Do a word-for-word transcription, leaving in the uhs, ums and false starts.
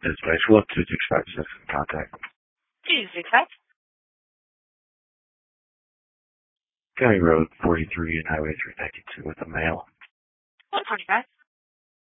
Dispatch, what two six five six in contact? two six five. County Road forty-three and Highway three ninety-two with a male. one forty-five.